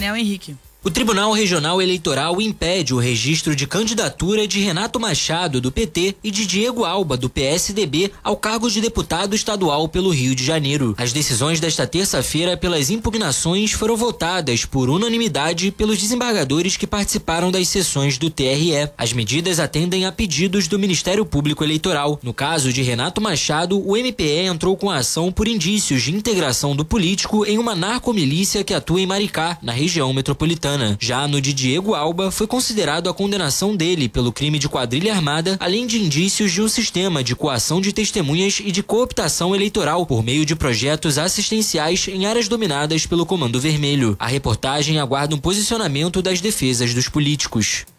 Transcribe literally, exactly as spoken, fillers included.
Daniel Henrique. O Tribunal Regional Eleitoral impede o registro de candidatura de Renato Machado, do P T, e de Diego Alba, do P S D B, ao cargo de deputado estadual pelo Rio de Janeiro. As decisões desta terça-feira pelas impugnações foram votadas por unanimidade pelos desembargadores que participaram das sessões do T R E. As medidas atendem a pedidos do Ministério Público Eleitoral. No caso de Renato Machado, o M P E entrou com a ação por indícios de integração do político em uma narcomilícia que atua em Maricá, na região metropolitana. Já no de Diego Alba, foi considerado a condenação dele pelo crime de quadrilha armada, além de indícios de um sistema de coação de testemunhas e de cooptação eleitoral por meio de projetos assistenciais em áreas dominadas pelo Comando Vermelho. A reportagem aguarda um posicionamento das defesas dos políticos.